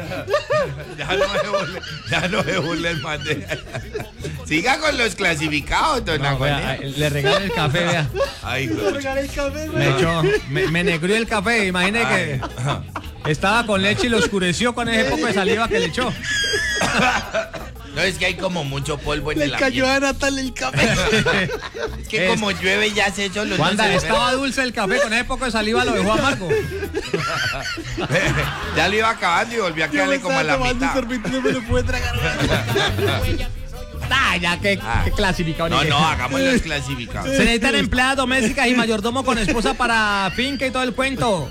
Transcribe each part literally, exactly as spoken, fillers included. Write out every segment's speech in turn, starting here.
Ya no me burlen, ya no me burlen más de... Siga con los clasificados, don No, vea, le regalé el café, vea. Ay, Le regalé el café, güey. Me echó, me, me negrió el café, imagine que estaba con leche y lo oscureció con ese poco de saliva que le echó. No, es que hay como mucho polvo en Le el cayó ambiente. a Natal el café. Es que Es- como llueve ya se echó los Wanda, dos. estaba dulce el café, con ese poco de saliva lo dejó amargo. Ya lo iba acabando y volvió a Yo quedarle me como a estaba la tomando un mitad. sorbito y no me lo pude tragar. Ah, ya que, Ah. que clasificado. No, ni no, qué. hagamos los clasificados. Se necesitan empleadas domésticas y mayordomo con esposa para finca y todo el cuento.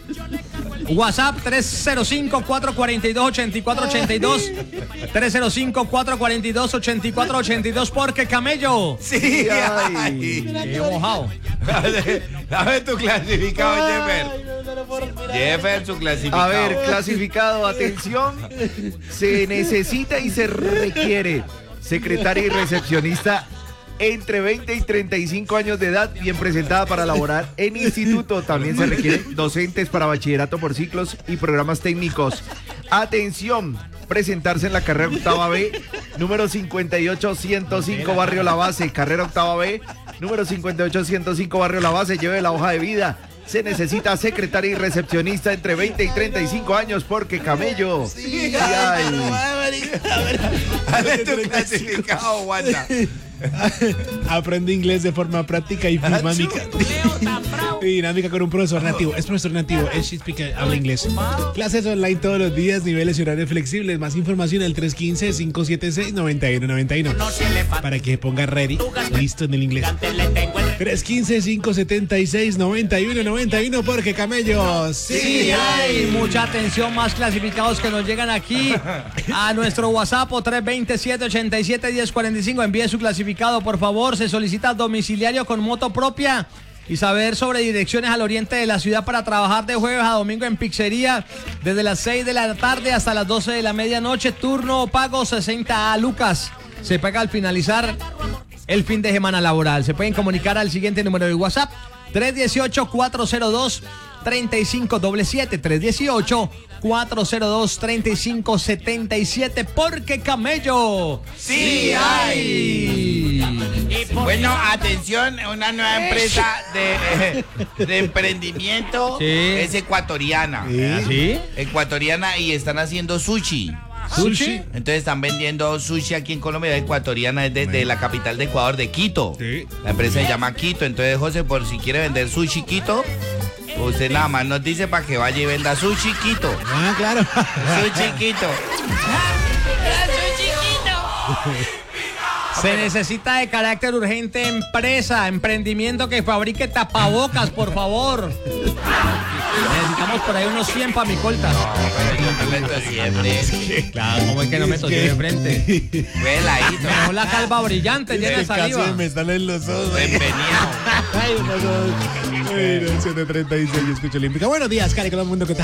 WhatsApp tres cero cinco, cuatro cuatro dos, ocho cuatro ocho dos. tres cero cinco, cuatro cuatro dos, ocho cuatro ocho dos porque Camello. Sí, ay. Qué mojado. Dame, dame tu clasificado, Jeffer. Ay, no, no lo puedo respirar. Jeffer, su clasificado. A ver, clasificado, atención. Se necesita y se requiere secretaria y recepcionista entre veinte y treinta y cinco años de edad, bien presentada para laborar en instituto. También se requieren docentes para bachillerato por ciclos y programas técnicos. Atención, presentarse en la carrera octava B, número cincuenta y ocho ciento cinco, Barrio La Base. Carrera octava B, número cincuenta y ocho ciento cinco, Barrio La Base. Lleve la hoja de vida. Se necesita secretaria y recepcionista entre veinte y treinta y cinco años porque Camello. Sí, Sí ay, hay. no, a ver, a ver. Dale tu clasificado, Wanda. Aprende inglés de forma práctica y dinámica. Y dinámica con un profesor nativo. Es profesor nativo, es she speak, habla inglés. Clases online todos los días, niveles y horarios flexibles. Más información al tres uno cinco, cinco siete seis, nueve uno nueve uno. Para que ponga ready, listo en el inglés. tres uno cinco, cinco siete seis, nueve uno nueve uno porque Camello. Sí, Sí, hay mucha atención, más clasificados que nos llegan aquí a nuestro WhatsApp o tres dos siete, ocho siete, uno cero cuatro cinco. Envíe su clasificado, por favor. Se solicita domiciliario con moto propia y saber sobre direcciones al oriente de la ciudad para trabajar de jueves a domingo en pizzería desde las seis de la tarde hasta las doce de la medianoche. Turno pago sesenta lucas. Se paga al finalizar el fin de semana laboral. Se pueden comunicar al siguiente número de WhatsApp: tres uno ocho, cuatro cero dos, tres cinco siete siete. tres uno ocho, cuatro cero dos, tres cinco siete siete porque Camello Sí hay. Bueno, atención, una nueva empresa de, de emprendimiento Sí. es ecuatoriana. ¿Sí? Ecuatoriana y están haciendo sushi. ¿Sushi? Entonces están vendiendo sushi aquí en Colombia, ecuatoriana, es de, de la capital de Ecuador, de Quito. Sí. La empresa se llama Quito. Entonces, José, por si quiere vender sushi Quito, usted nada más nos dice para que vaya y venda sushi Quito. Ah, claro. Sushi Quito. Se necesita de carácter urgente empresa, emprendimiento que fabrique tapabocas, por favor. Necesitamos por ahí unos cien para mi colta. Yo me meto siempre. Claro, ¿cómo es que no me toqué de frente? Veladito. Mejor la calva brillante, llena de Casi saliva. me salen los ojos. Bienvenido. Ay, unos ojos. Ay, no, siete treinta y seis, escucho olímpica. Buenos días, Cari, con el mundo que te